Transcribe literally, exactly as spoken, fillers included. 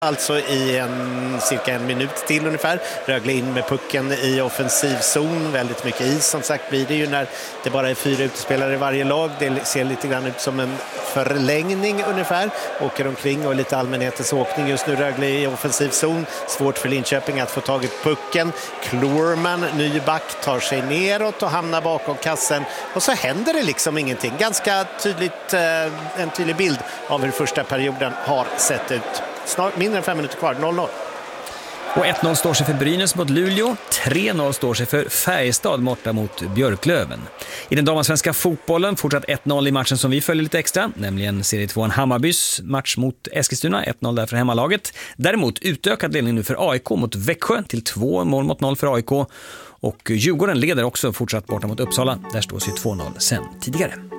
Alltså i en, cirka en minut till ungefär. Rögle in med pucken i offensiv zon. Väldigt mycket is som sagt blir det ju när det bara är fyra utespelare i varje lag. Det ser lite grann ut som en förlängning ungefär. Åker omkring och lite allmänhetens åkning just nu. Rögle i offensiv zon. Svårt för Linköping att få tag i pucken. Klorman, ny back, tar sig neråt och hamnar bakom kassen. Och så händer det liksom ingenting. Ganska tydligt, en tydlig bild av hur första perioden har sett ut. Snart mindre än fem minuter kvar, noll noll. Och ett noll står sig för Brynäs mot Luleå, tre noll står sig för Färjestad borta mot Björklöven. I den damallsvenska fotbollen fortsatt ett noll i matchen som vi följer lite extra, nämligen serie två Hammarbys match mot Eskilstuna, ett noll där för hemmalaget. Däremot utökad ledning nu för A I K mot Växjö till två mål mot noll för A I K. Och Djurgården leder också fortsatt borta mot Uppsala, där står sig två noll sen tidigare.